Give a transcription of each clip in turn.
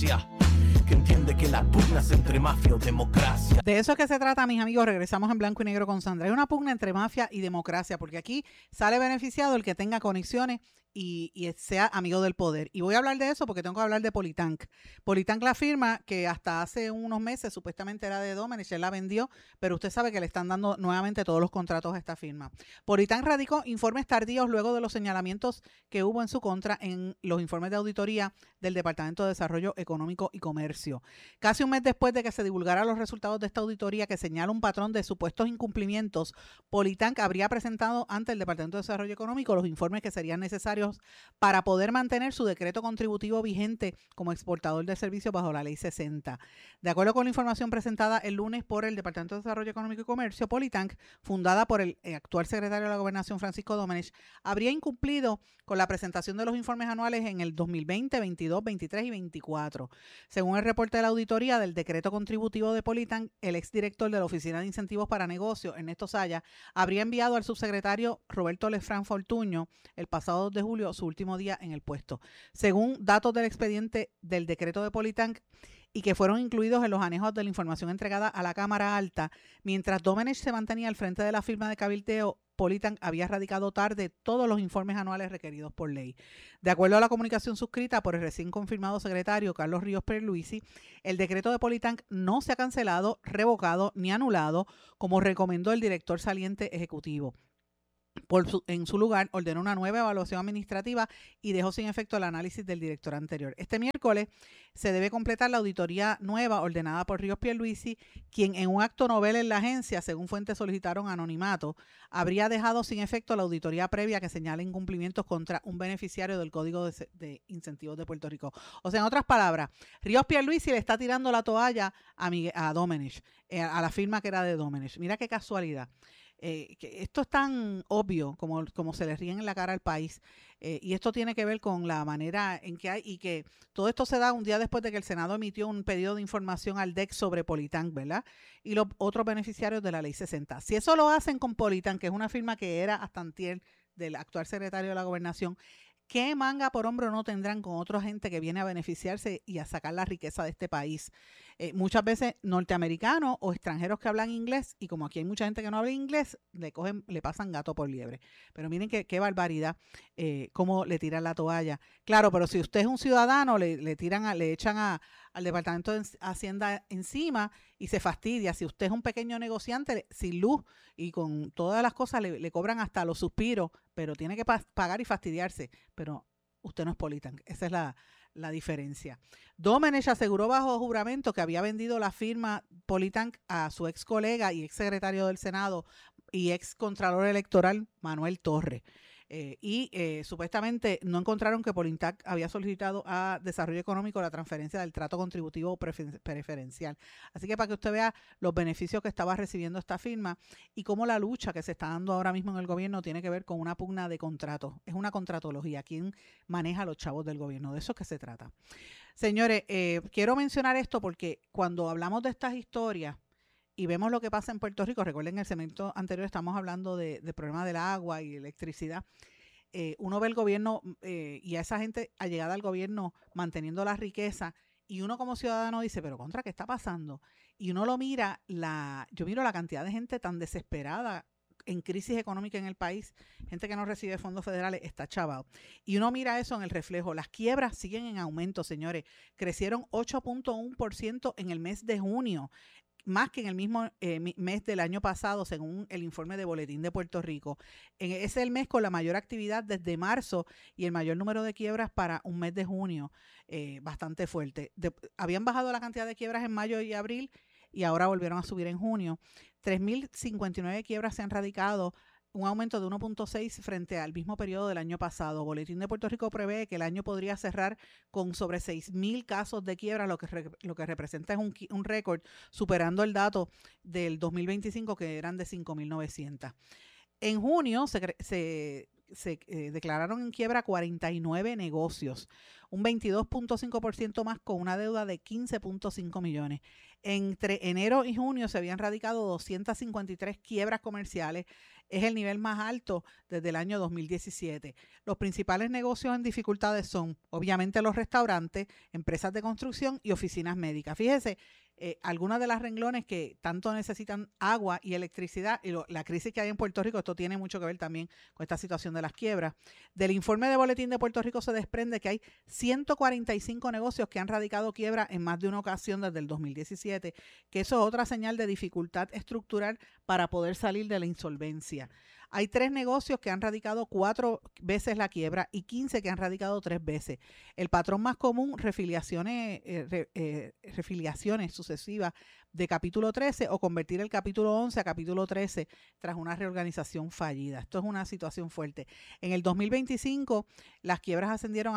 democracia, que entiende que la pugna es entre mafia o democracia. De eso es que se trata, mis amigos. Regresamos en blanco y negro con Sandra. Hay una pugna entre mafia y democracia, porque aquí sale beneficiado el que tenga conexiones y sea amigo del poder. Y voy a hablar de eso porque tengo que hablar de Politank. Politank, la firma que hasta hace unos meses supuestamente era de Domenech, él la vendió, pero usted sabe que le están dando nuevamente todos los contratos a esta firma. Politank radicó informes tardíos luego de los señalamientos que hubo en su contra en los informes de auditoría del Departamento de Desarrollo Económico y Comercio. Casi un mes después de que se divulgaran los resultados de esta auditoría que señala un patrón de supuestos incumplimientos, Politank habría presentado ante el Departamento de Desarrollo Económico los informes que serían necesarios para poder mantener su decreto contributivo vigente como exportador de servicios bajo la Ley 60. De acuerdo con la información presentada el lunes por el Departamento de Desarrollo Económico y Comercio, Politank, fundada por el actual secretario de la Gobernación, Francisco Domenech, habría incumplido con la presentación de los informes anuales en el 2020, 22, 23 y 24. Según el reporte de la auditoría del decreto contributivo de Politank, el exdirector de la Oficina de Incentivos para Negocios, Ernesto Saya, habría enviado al subsecretario Roberto Lefranc Fortuño el pasado 2 de julio su último día en el puesto. Según datos del expediente del decreto de Politank y que fueron incluidos en los anejos de la información entregada a la Cámara Alta, mientras Domenech se mantenía al frente de la firma de cabildeo, Politank había radicado tarde todos los informes anuales requeridos por ley. De acuerdo a la comunicación suscrita por el recién confirmado secretario Carlos Ríos Pierluisi, el decreto de Politank no se ha cancelado, revocado ni anulado, como recomendó el director saliente ejecutivo. En su lugar, ordenó una nueva evaluación administrativa y dejó sin efecto el análisis del director anterior. Este miércoles se debe completar la auditoría nueva ordenada por Ríos Pierluisi, quien en un acto novel en la agencia, según fuentes solicitaron anonimato, habría dejado sin efecto la auditoría previa que señala incumplimientos contra un beneficiario del Código de Incentivos de Puerto Rico. O sea, en otras palabras, Ríos Pierluisi le está tirando la toalla a Domenech, a la firma que era de Domenech. Mira qué casualidad. Que esto es tan obvio como se le ríen en la cara al país, y esto tiene que ver con la manera en que hay, y que todo esto se da un día después de que el Senado emitió un pedido de información al DEC sobre Politank, ¿verdad? Y los otros beneficiarios de la Ley 60. Si eso lo hacen con Politank, que es una firma que era hasta antier del actual secretario de la Gobernación, ¿qué manga por hombro no tendrán con otra gente que viene a beneficiarse y a sacar la riqueza de este país? Muchas veces norteamericanos o extranjeros que hablan inglés, y como aquí hay mucha gente que no habla inglés, le pasan gato por liebre. Pero miren qué barbaridad, cómo le tiran la toalla. Claro, pero si usted es un ciudadano, le echan al Departamento de Hacienda encima y se fastidia. Si usted es un pequeño negociante sin luz y con todas las cosas, le cobran hasta los suspiros, pero tiene que pagar y fastidiarse. Pero usted no es Politank. Esa es la diferencia. Domenech aseguró bajo juramento que había vendido la firma Politank a su ex colega y ex secretario del Senado y ex contralor electoral Manuel Torres. Supuestamente no encontraron que Politank había solicitado a Desarrollo Económico la transferencia del trato contributivo preferencial. Así que para que usted vea los beneficios que estaba recibiendo esta firma y cómo la lucha que se está dando ahora mismo en el gobierno tiene que ver con una pugna de contratos. Es una contratología. ¿Quién maneja a los chavos del gobierno? De eso es que se trata. Señores, quiero mencionar esto porque cuando hablamos de estas historias y vemos lo que pasa en Puerto Rico, recuerden en el segmento anterior estamos hablando del problema del agua y electricidad, uno ve el gobierno y a esa gente allegada al gobierno manteniendo la riqueza, y uno como ciudadano dice, pero contra, ¿qué está pasando? Y uno lo mira, yo miro la cantidad de gente tan desesperada en crisis económica en el país, gente que no recibe fondos federales, está chavado. Y uno mira eso en el reflejo, las quiebras siguen en aumento, señores, crecieron 8.1% en el mes de junio, más que en el mismo mes del año pasado, según el informe de Boletín de Puerto Rico. Es el mes con la mayor actividad desde marzo y el mayor número de quiebras para un mes de junio, bastante fuerte. Habían bajado la cantidad de quiebras en mayo y abril y ahora volvieron a subir en junio. 3.059 quiebras se han radicado, un aumento de 1.6 frente al mismo periodo del año pasado. Boletín de Puerto Rico prevé que el año podría cerrar con sobre 6.000 casos de quiebra, lo que representa es un récord, superando el dato del 2025 que eran de 5.900. En junio se declararon en quiebra 49 negocios, un 22.5% más, con una deuda de 15.5 millones. Entre enero y junio se habían radicado 253 quiebras comerciales, es el nivel más alto desde el año 2017. Los principales negocios en dificultades son, obviamente, los restaurantes, empresas de construcción y oficinas médicas. Fíjese, algunas de las renglones que tanto necesitan agua y electricidad, y la crisis que hay en Puerto Rico, esto tiene mucho que ver también con esta situación de las quiebras. Del informe de Boletín de Puerto Rico se desprende que hay 145 negocios que han radicado quiebra en más de una ocasión desde el 2017, que eso es otra señal de dificultad estructural para poder salir de la insolvencia. Hay 3 negocios que han radicado 4 veces la quiebra y 15 que han radicado 3 veces. El patrón más común, refiliaciones sucesivas de capítulo 13 o convertir el capítulo 11 a capítulo 13 tras una reorganización fallida. Esto es una situación fuerte. En el 2025 las quiebras ascendieron a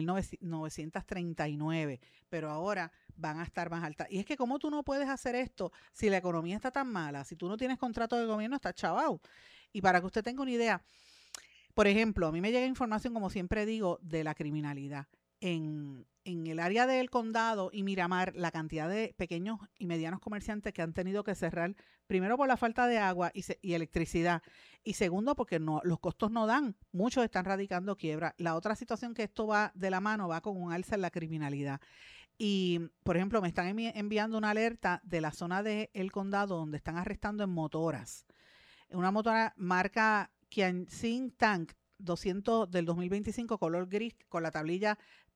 5.939, pero ahora van a estar más altas. Y es que ¿cómo tú no puedes hacer esto si la economía está tan mala? Si tú no tienes contrato de gobierno, estás chavao. Y para que usted tenga una idea, por ejemplo, a mí me llega información, como siempre digo, de la criminalidad. En el área del condado y Miramar, la cantidad de pequeños y medianos comerciantes que han tenido que cerrar, primero por la falta de agua y electricidad, y segundo porque los costos no dan, muchos están radicando quiebra. La otra situación que esto va de la mano va con un alza en la criminalidad. Y, por ejemplo, me están enviando una alerta de la zona del condado donde están arrestando en motoras. Una motora marca Kianxin Tank 200 del 2025, color gris, con la tablilla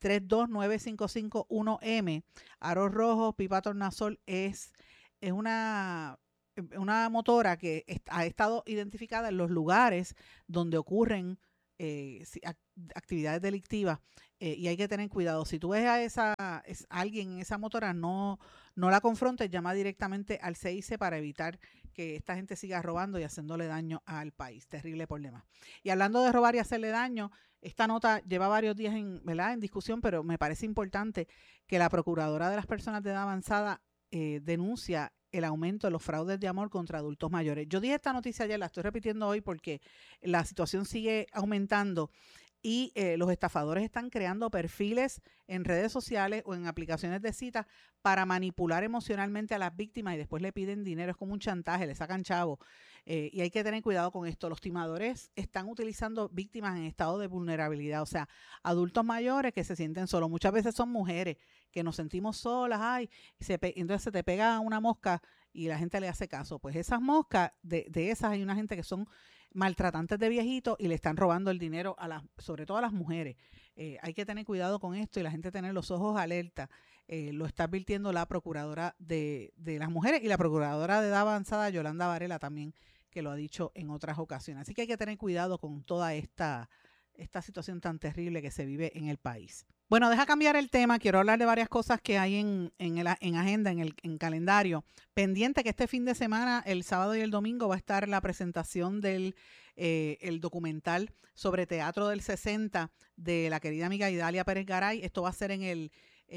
329551M, aros rojos, pipa tornasol. Es una motora que ha estado identificada en los lugares donde ocurren actividades delictivas, y hay que tener cuidado. Si tú ves a alguien en esa motora, no la confrontes, llama directamente al CIC para evitar que esta gente siga robando y haciéndole daño al país. Terrible problema. Y hablando de robar y hacerle daño, esta nota lleva varios días en discusión, pero me parece importante que la Procuradora de las Personas de Edad Avanzada denuncia el aumento de los fraudes de amor contra adultos mayores. Yo dije esta noticia ayer, la estoy repitiendo hoy porque la situación sigue aumentando y los estafadores están creando perfiles en redes sociales o en aplicaciones de citas para manipular emocionalmente a las víctimas y después le piden dinero. Es como un chantaje, le sacan chavo. Y hay que tener cuidado con esto. Los timadores están utilizando víctimas en estado de vulnerabilidad, o sea, adultos mayores que se sienten solos. Muchas veces son mujeres que nos sentimos solas, entonces se te pega una mosca y la gente le hace caso. Pues esas moscas, de esas hay una gente que son maltratantes de viejitos y le están robando el dinero sobre todo a las mujeres. Hay que tener cuidado con esto y la gente tener los ojos alerta. Lo está advirtiendo la Procuradora de las Mujeres y la Procuradora de Edad Avanzada, Yolanda Varela, también, que lo ha dicho en otras ocasiones. Así que hay que tener cuidado con toda esta situación tan terrible que se vive en el país. Bueno, deja cambiar el tema. Quiero hablar de varias cosas que hay en agenda, en calendario. Pendiente que este fin de semana, el sábado y el domingo, va a estar la presentación del el documental sobre teatro del 60 de la querida amiga Idalia Pérez Garay. Esto va a ser allá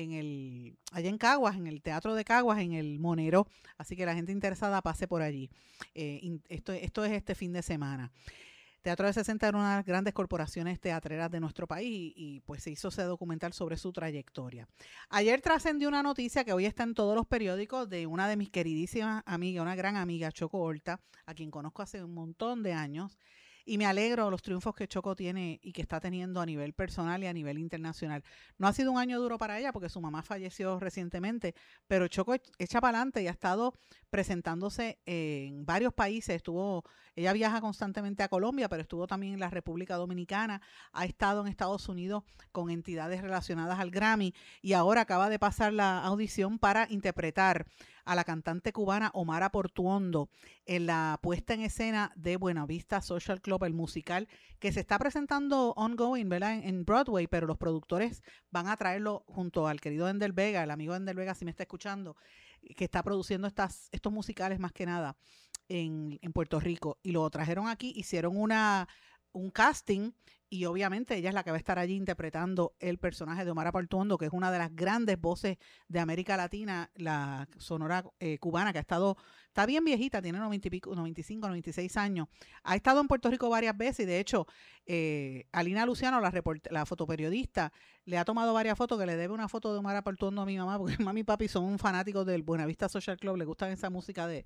en Caguas, en el Teatro de Caguas, en el Monero. Así que la gente interesada pase por allí. Esto es este fin de semana. Teatro del 60 era una de las grandes corporaciones teatreras de nuestro país y pues se hizo ese documental sobre su trayectoria. Ayer trascendió una noticia que hoy está en todos los periódicos de una de mis queridísimas amigas, una gran amiga, Choco Horta, a quien conozco hace un montón de años. Y me alegro de los triunfos que Choco tiene y que está teniendo a nivel personal y a nivel internacional. No ha sido un año duro para ella porque su mamá falleció recientemente, pero Choco echa para adelante y ha estado presentándose en varios países. Ella viaja constantemente a Colombia, pero estuvo también en la República Dominicana, ha estado en Estados Unidos con entidades relacionadas al Grammy y ahora acaba de pasar la audición para interpretar a la cantante cubana Omara Portuondo en la puesta en escena de Buenavista Social Club, el musical que se está presentando ongoing, ¿verdad? En Broadway, pero los productores van a traerlo junto al querido Ender Vega, el amigo Ender Vega, si me está escuchando, que está produciendo estos musicales más que nada en Puerto Rico, y lo trajeron aquí, hicieron un casting y obviamente ella es la que va a estar allí interpretando el personaje de Omara Portuondo, que es una de las grandes voces de América Latina, la sonora cubana, que está bien viejita, tiene 95, 96 años. Ha estado en Puerto Rico varias veces y de hecho Alina Luciano, la fotoperiodista, le ha tomado varias fotos, que le debe una foto de Omara Portuondo a mi mamá, porque mami y papi son fanáticos del Buenavista Social Club, le gustan esa música de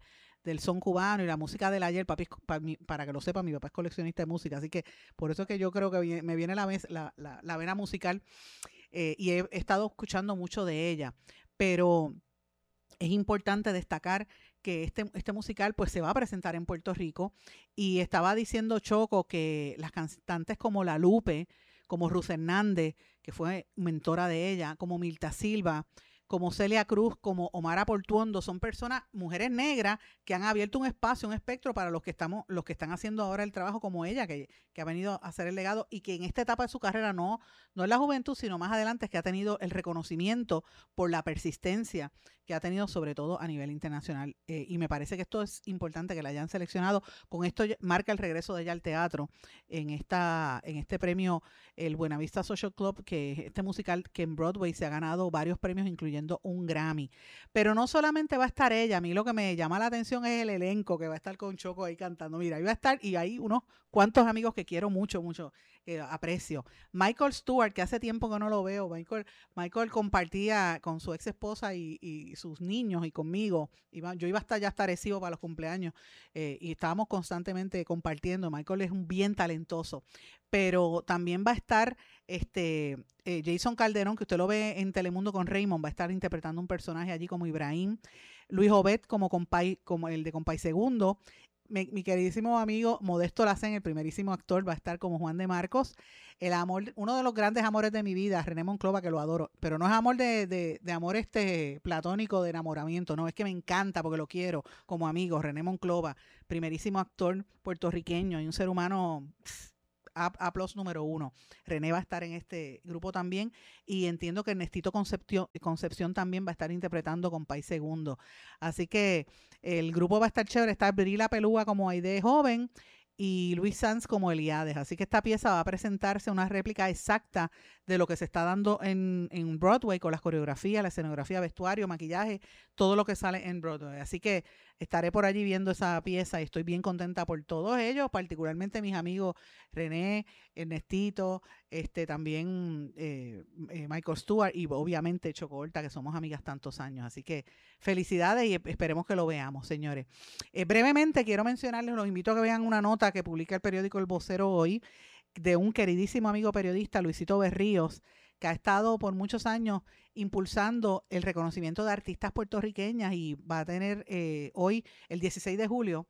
del son cubano y la música del ayer. Papi, para que lo sepa, mi papá es coleccionista de música, así que por eso es que yo creo que me viene la vena musical, y he estado escuchando mucho de ella. Pero es importante destacar que este musical pues se va a presentar en Puerto Rico, y estaba diciendo Choco que las cantantes como La Lupe, como Ruth Hernández, que fue mentora de ella, como Milta Silva, como Celia Cruz, como Omara Portuondo, son personas, mujeres negras, que han abierto un espacio, un espectro para los que están haciendo ahora el trabajo como ella, que ha venido a hacer el legado, y que en esta etapa de su carrera, no en la juventud, sino más adelante, es que ha tenido el reconocimiento por la persistencia que ha tenido, sobre todo a nivel internacional. Y me parece que esto es importante que la hayan seleccionado. Con esto marca el regreso de ella al teatro en este premio, el Buenavista Social Club, que es este musical que en Broadway se ha ganado varios premios, incluyendo un Grammy. Pero no solamente va a estar ella, a mí lo que me llama la atención es el elenco que va a estar con Choco ahí cantando. Mira, ahí va a estar, y hay unos cuantos amigos que quiero mucho, aprecio. Michael Stewart, que hace tiempo que no lo veo. Michael compartía con su ex esposa y sus niños, y conmigo. Yo iba a estar Arecibo para los cumpleaños, y estábamos constantemente compartiendo. Michael es un bien talentoso. Pero también va a estar Jason Calderón, que usted lo ve en Telemundo con Raymond, va a estar interpretando un personaje allí como Ibrahim. Luis Obed como el de Compay Segundo. Mi queridísimo amigo Modesto Lacén, el primerísimo actor, va a estar como Juan de Marcos. El amor, uno de los grandes amores de mi vida, René Monclova, que lo adoro, pero no es amor de amor platónico, de enamoramiento, no, es que me encanta porque lo quiero como amigo. René Monclova, primerísimo actor puertorriqueño y un ser humano A+ número 1. René va a estar en este grupo también, y entiendo que Ernestito Concepción también va a estar interpretando Compay Segundo. Así que el grupo va a estar chévere. Está Brila Pelúa como Aide joven y Luis Sanz como Eliades. Así que esta pieza va a presentarse una réplica exacta de lo que se está dando en Broadway, con las coreografías, la escenografía, vestuario, maquillaje, todo lo que sale en Broadway. Así que estaré por allí viendo esa pieza y estoy bien contenta por todos ellos, particularmente mis amigos René, Ernestito, también Michael Stewart y obviamente Choco Horta, que somos amigas tantos años. Así que felicidades y esperemos que lo veamos, señores. Brevemente quiero mencionarles, los invito a que vean una nota que publica el periódico El Vocero hoy, de un queridísimo amigo periodista, Luisito Berríos, que ha estado por muchos años impulsando el reconocimiento de artistas puertorriqueñas, y va a tener hoy, el 16 de julio,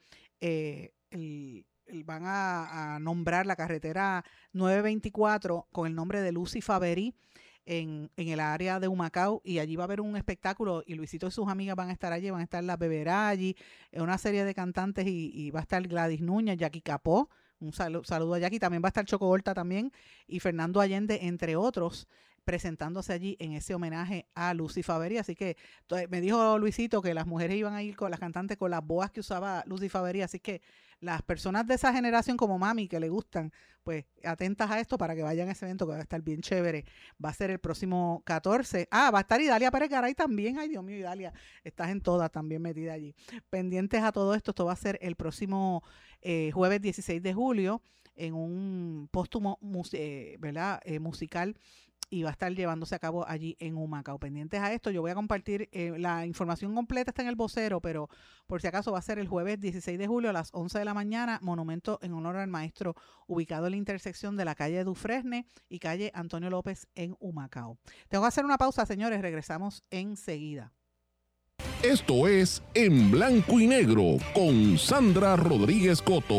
van a nombrar la carretera 924 con el nombre de Lucy Faverí en el área de Humacao, y allí va a haber un espectáculo, y Luisito y sus amigas van a estar allí, van a estar las Beberaggi, una serie de cantantes, y va a estar Gladys Núñez, Jackie Capó. Un saludo a Jackie. También va a estar Choco Horta también, y Fernando Allende, entre otros, presentándose allí en ese homenaje a Lucy Faverí. Así que me dijo Luisito que las mujeres iban a ir con las cantantes con las boas que usaba Lucy Faverí. Así que las personas de esa generación como mami que le gustan, pues atentas a esto para que vayan a ese evento, que va a estar bien chévere. Va a ser el próximo 14. Va a estar Idalia Pérez Garay también. Ay, Dios mío, Idalia, estás en todas también metida allí. Pendientes a todo esto. Esto va a ser el próximo jueves 16 de julio en un póstumo musical, y va a estar llevándose a cabo allí en Humacao. Pendientes a esto, yo voy a compartir la información completa, está en el vocero, pero por si acaso va a ser el jueves 16 de julio a las 11 de la mañana, monumento en honor al maestro, ubicado en la intersección de la calle Dufresne y calle Antonio López en Humacao. Tengo que hacer una pausa, señores, regresamos enseguida. Esto es En Blanco y Negro con Sandra Rodríguez Coto.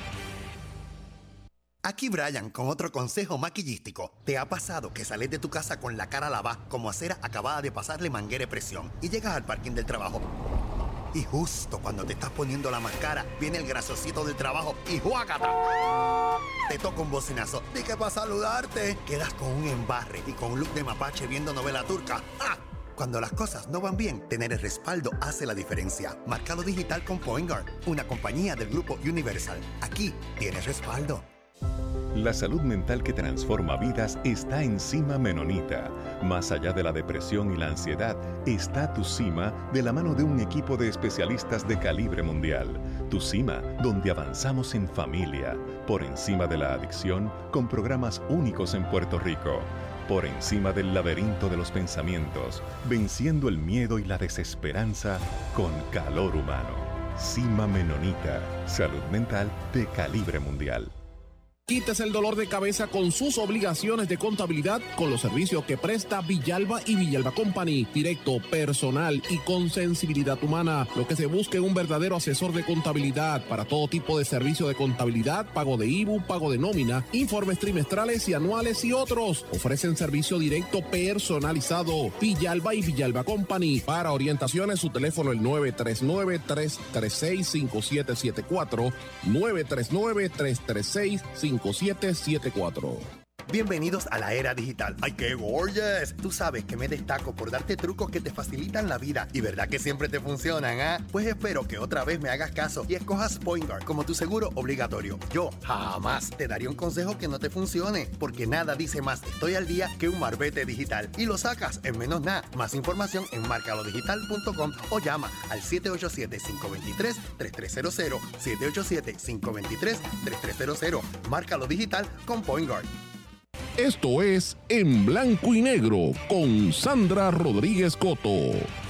Aquí Brian con otro consejo maquillístico. ¿Te ha pasado que sales de tu casa con la cara lavada como acera acabada de pasarle manguera de presión y llegas al parking del trabajo? Y justo cuando te estás poniendo la máscara, viene el grasosito del trabajo y ¡juácata! Te toca un bocinazo. Dije para saludarte. Quedas con un embarre y con un look de mapache viendo novela turca. ¡Ah! Cuando las cosas no van bien, tener el respaldo hace la diferencia. Marcalo digital con Point Guard, una compañía del grupo Universal. Aquí tienes respaldo. La salud mental que transforma vidas está en Cima Menonita. Más allá de la depresión y la ansiedad, está Tu Cima de la mano de un equipo de especialistas de calibre mundial. Tu Cima, donde avanzamos en familia, por encima de la adicción, con programas únicos en Puerto Rico. Por encima del laberinto de los pensamientos, venciendo el miedo y la desesperanza con calor humano. Cima Menonita. Salud mental de calibre mundial. Quítese el dolor de cabeza con sus obligaciones de contabilidad con los servicios que presta Villalba y Villalba Company. Directo, personal y con sensibilidad humana. Lo que se busca es un verdadero asesor de contabilidad para todo tipo de servicio de contabilidad, pago de IBU, pago de nómina, informes trimestrales y anuales y otros. Ofrecen servicio directo personalizado. Villalba y Villalba Company. Para orientaciones, su teléfono el 939-336-5774. 939-336-5774. Bienvenidos a la era digital. ¡Ay, qué gorgeous! Tú sabes que me destaco por darte trucos que te facilitan la vida. ¿Y verdad que siempre te funcionan, ah? Pues espero que otra vez me hagas caso y escojas PointGuard como tu seguro obligatorio. Yo jamás te daría un consejo que no te funcione, porque nada dice más estoy al día que un marbete digital. Y lo sacas en menos nada. Más información en marcalodigital.com o llama al 787-523-3300. 787-523-3300. Márcalo digital con PointGuard. Esto es En Blanco y Negro con Sandra Rodríguez Coto.